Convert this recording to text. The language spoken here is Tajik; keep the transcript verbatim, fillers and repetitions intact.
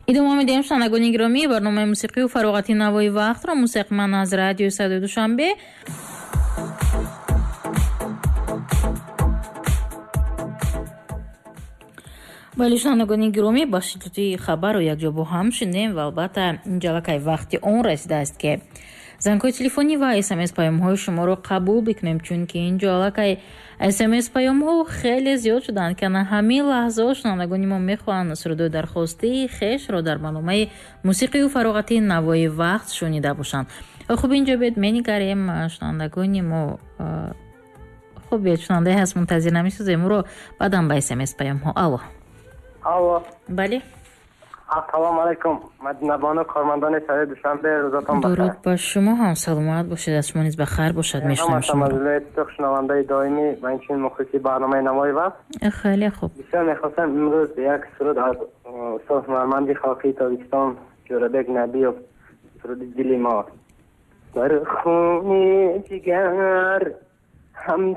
идома медиҳем шунавандагони гиромӣ, барномаи мусиқию фароғати навои вақтро мусиқман аз радиои Садои Душанбе. бале шунавандагони гиромӣ, бахши ҷудои хабарро якҷо бо ҳам шиндем ва албатта инҷалакай вақти он расидааст ки занкҳои телефонӣ ва смс паёмҳои шуморо қабул бикунем, чунки инҷо аллакай смс паёмҳо хеле зиёд шуданд ки на ҳамин лаҳза шунавандагони мо мехоҳанд сурдои дархостии хешро дар барномаи мусиқию фароғати навои вақт шунида бошанд. хуб инҷо бед менигарем шунавандагони мо. хуб бед шунавандаи ҳаст, мунтазир намесозем ӯро баъдан ба смс паёмҳо. алло алло бале ассалому алайкум. Мадинабону кормандони Садои Душанбе, рӯзатон бахайр. дуруд ба шумо ҳам, саломат бошед, аз шумо низ бахайр бошад. мешунавам шумо шунавандаи доимӣ ва инчунин мухлиси барномаи навои вақт. хеле хуб. бисёр мехостам имрӯз як суруд аз устод ҳунарманди халқии Тобистон Ҷӯрабек Набиёв, суруди дили мо. дар хуни ҷигар ҳам